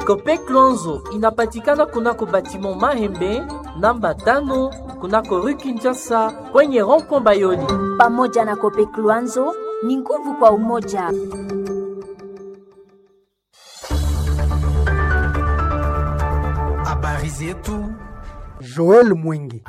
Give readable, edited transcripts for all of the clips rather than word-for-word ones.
Copec Luanzo inapatikana kunako batiment Mahembe namba 5 kunako rue Kinshasa kwenye rond-point Bayoli. Pamoja na Copec Luanzo ni nguvu kwa umoja. Habari zetu Joel Mwingi.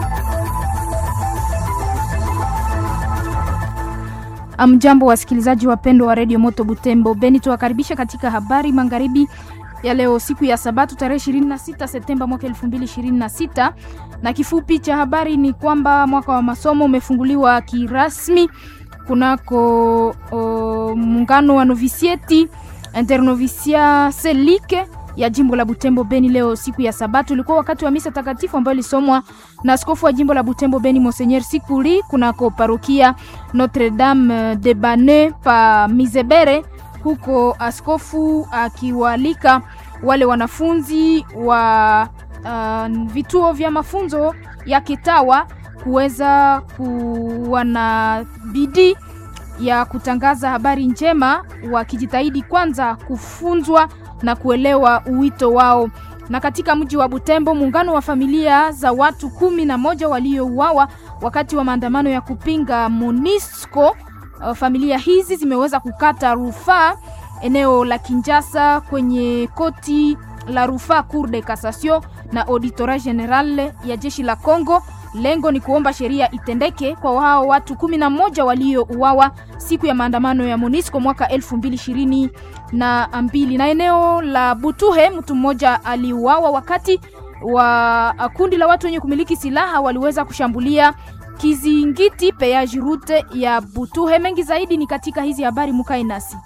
Amjambo wasikilizaji wapendwa wa Radio Moto Butembo Beni, tuwakaribisha katika habari magharibi ya leo siku ya Sabato tarehe 26 Septemba mwaka 2026. Na kifupi cha habari ni kwamba mwaka wa masomo umefunguliwa kirasmi kunako muungano wa novisieti internovisia selike ya jimbo la Butembo Beni. Leo siku ya Sabato ilikuwa wakati wa misa takatifu ambayo ilisomwa na askofu wa jimbo la Butembo Beni Monseigneur Sikuli kunako parokia Notre Dame de Bane pa Mizebere, huko askofu akiwaalika wale wanafunzi wa vituo vya mafunzo ya kitawa kuweza kuwa na bidii ya kutangaza habari njema, wakijitahidi kwanza kufunzwa na kuelewa uwito wao. Na katika mji wa Butembo, muungano wa familia za watu 11 waliouawa wakati wa maandamano ya kupinga MONUSCO, familia hizi zimeweza kukata rufaa eneo la Kinshasa kwenye koti la rufaa Cour de Cassation na Auditorat General ya jeshi la Kongo. Lengo ni kuomba sheria itendeke kwa hao watu 11 waliouawa siku ya maandamano ya MONUSCO mwaka 2022. Na eneo la Butuhe mtu mmoja aliuawa wakati wa kundi la watu wenye kumiliki silaha waliweza kushambulia kizingiti peage route ya Butuhe. Mengi zaidi ni katika hizi habari, mukae nasi.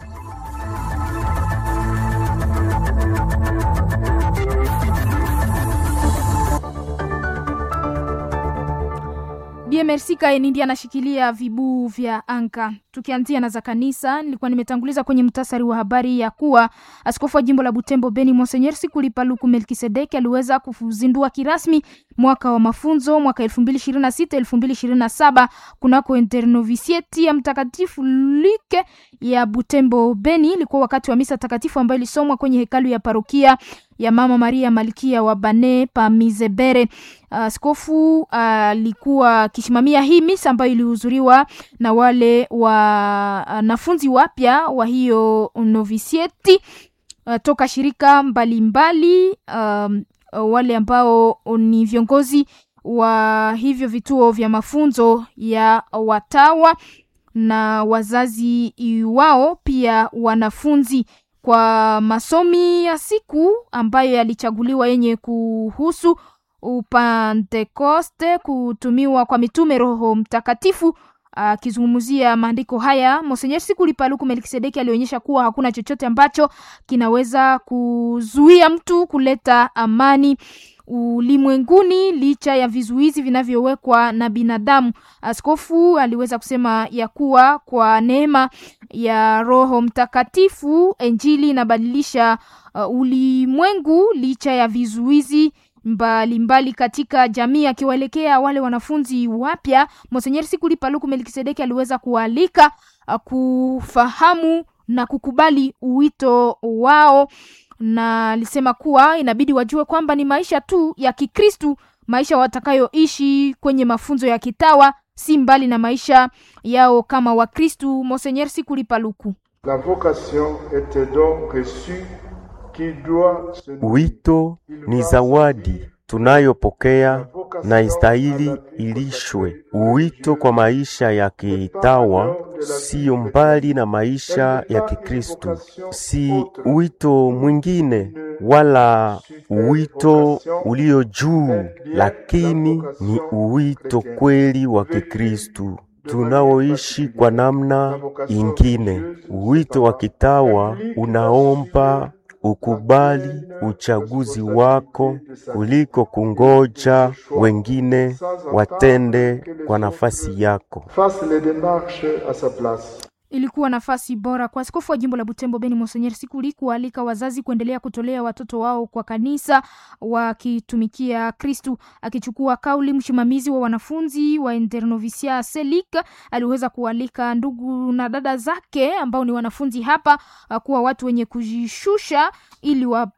Merci Kaenindi anashikilia vibu vya anka. Tukianzia na za kanisa, nilikuwa nimetanguliza kwenye mtasari wa habari ya kuwa askofu wa jimbo la Butembo Beni Monseigneur Sikuli Paluku Melkisedeki aliweza kuzindua kirasmi mwaka wa mafunzo mwaka 2026-2027 kunako internovisieti ya Mtakatifu Luke ya Butembo Beni. Ilikuwa wakati wa misa takatifu ambayo ilisomwa kwenye hekalu ya parokia ya Mama Maria Malkia wa Bane pa Mizebere. Askofu alikuwa kisimamia hii misa ambayo ilihudhuriwa na wale wanafunzi wapya wa hiyo novisieti toka shirika mbalimbali, wale ambao ni viongozi wa hivyo vituo vya mafunzo ya watawa na wazazi wao, pia wanafunzi kwa masomi ya siku ambayo yalichaguliwa yenye kuhusu Upentekoste, kutumiwa kwa mitume Roho Mtakatifu. Akizungumzia maandiko haya, Monseigneur Sikuli Paluku Melkisedeki alionyesha kuwa hakuna chochote ambacho kinaweza kuzuia mtu kuleta amani ulimwenguni licha ya vizuizi vinavyowekwa na binadamu. Askofu aliweza kusema ya kuwa kwa neema ya Roho Mtakatifu Injili inabadilisha ulimwengu licha ya vizuizi mbalimbali katika jamii. Akiwaelekea wale wanafunzi wapya, Monseigneur Sikuli Paluku Melkisedeki aliweza kualika kufahamu na kukubali uwito wao, na alisema kuwa inabidi wajue kwamba ni maisha tu ya Kikristu, maisha watakayoishi kwenye mafunzo ya kitawa si mbali na maisha yao kama Wakristu. Monseigneur Sikuli Paluku: La vocation est un don reçu qui doit se... Wito ni zawadi tunayopokea na istahili ilishwe. Wito kwa maisha ya kitawa sio mbali na maisha ya Kikristu, si wito mwingine wala wito ulio juu, lakini ni wito kweli wa Kikristu tunaoishi kwa namna ingine. Wito wa kitawa unaomba ukubali uchaguzi wako kuliko kungoja wengine watende kwa nafasi yako. Ilikuwa nafasi bora kwa askofu wa jimbo la Butembo Beni Monseigneur Sikuli kualika wazazi kuendelea kutolea watoto wao kwa kanisa wakitumikia Kristu. Akichukua kauli, msimamizi wa wanafunzi wa internovisia Selika aliweza kualika ndugu na dada zake ambao ni wanafunzi hapa kuwa watu wenye kujishusha ili